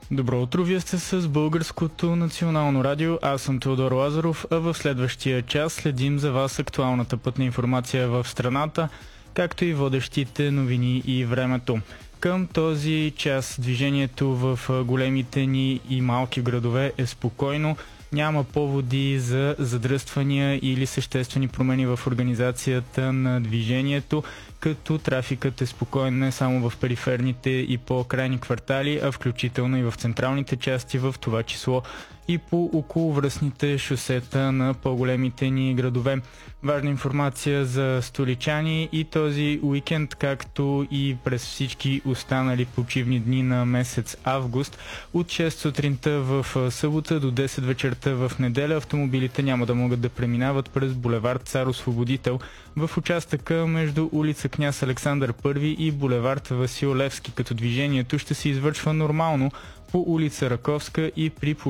Добро утро, вие сте с Българското национално радио. Аз съм Теодор Лазаров, а в следващия час следим за вас актуалната пътна информация в страната, както и водещите новини и времето. Към този час движението в големите ни и малки градове е спокойно. Няма поводи за задръствания или съществени промени в организацията на движението, като трафикът е спокоен не само в периферните и по-крайни квартали, а включително и в централните части, в това число и по околовръстните шосета на по-големите ни градове. Важна информация за столичани и този уикенд, както и през всички останали почивни дни на месец август. От 6 сутринта в събота до 10 вечерта в неделя автомобилите няма да могат да преминават през булевард Цар Освободител в участъка между улица Княз Александър I и булевард Васил Левски, като движението ще се извършва нормално по улица Раковска и при